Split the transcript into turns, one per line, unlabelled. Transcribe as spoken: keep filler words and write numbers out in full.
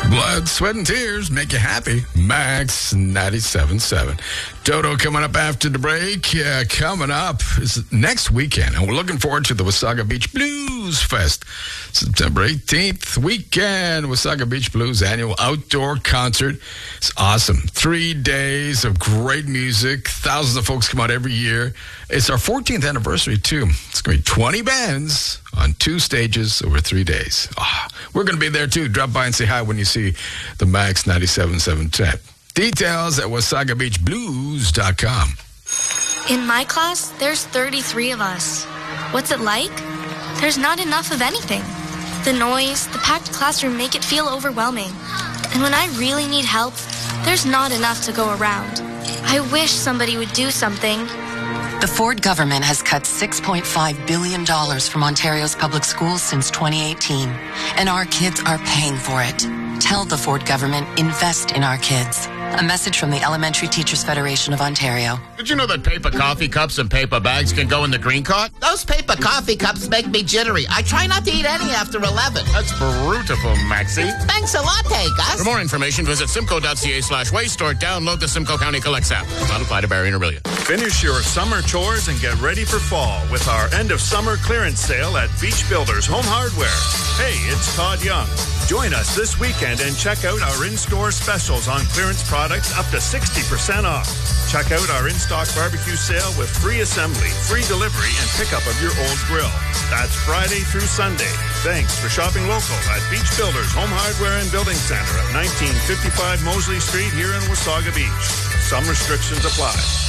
Blood, sweat, and tears make you happy. Max ninety-seven point seven. Dodo coming up after the break. Uh, coming up is next weekend, and we're looking forward to the Wasaga Beach Blues Fest. September eighteenth weekend, Wasaga Beach Blues annual outdoor concert. It's awesome. Three days of great music. Thousands of folks come out every year. It's our fourteenth anniversary, too. It's going to be twenty bands on two stages over three days. Oh, we're going to be there, too. Drop by and say hi when you see the Max ninety-seven point seven tent. Details at wasaga beach blues dot com.
In my class, there's thirty-three of us. What's it like? There's not enough of anything. The noise, the packed classroom make it feel overwhelming. And when I really need help, there's not enough to go around. I wish somebody would do something.
The Ford government has cut six point five billion dollars from Ontario's public schools since twenty eighteen, and our kids are paying for it. Tell the Ford government, invest in our kids. A message from the Elementary Teachers Federation of Ontario.
Did you know that paper coffee cups and paper bags can go in the green cart?
Those paper coffee cups make me jittery. I try not to eat any after eleven.
That's beautiful, Maxie.
Thanks a lot, hey, Gus.
For more information, visit simcoe.ca slash waste or download the Simcoe County Collects app. Not apply to Barrie and Orillia.
Finish your summer chores and get ready for fall with our end of summer clearance sale at Beach Builders Home Hardware. Hey, it's Todd Young. Join us this weekend and check out our in-store specials on clearance products up to sixty percent off. Check out our in-stock barbecue sale with free assembly, free delivery, and pickup of your old grill. That's Friday through Sunday. Thanks for shopping local at Beach Builders Home Hardware and Building Center at nineteen fifty-five Mosley Street here in Wasaga Beach. Some restrictions apply.